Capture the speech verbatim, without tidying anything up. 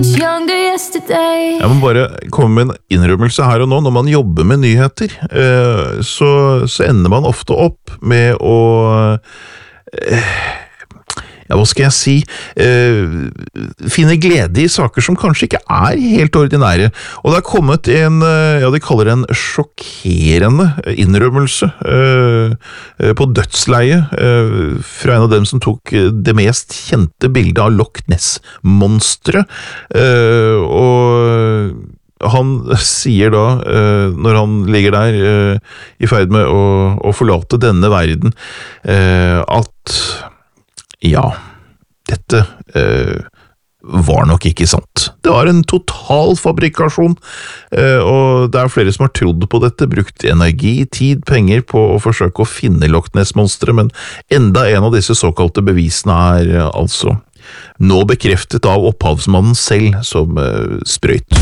Younger yesterday. Jeg må bare komme med en innrømmelse her og nå. Når man jobber med nyheter, eh, så, så ender man ofte opp med å eh, ja, hva skal jeg si, eh, finne glede i saker som kanskje ikke er helt ordinære. Og det har kommet en, ja, de kaller det en sjokkerende innrømmelse eh, på dødsleie eh, fra en av dem som tok det mest kjente bildet av Loch Ness-monsteret. Eh, og han sier da, eh, når han ligger der eh, i ferd med å, å forlate denne verden, eh, at ja, dette eh, var nok ikke sant. Det var en total fabrikasjon, eh, og det er flere som har trodd på dette, brukt energi, tid, penger på å forsøke å finne Loch Ness-monsteret, men enda en av disse såkalte bevisene er eh, altså nå bekreftet av opphavsmannen selv som eh, sprøyt.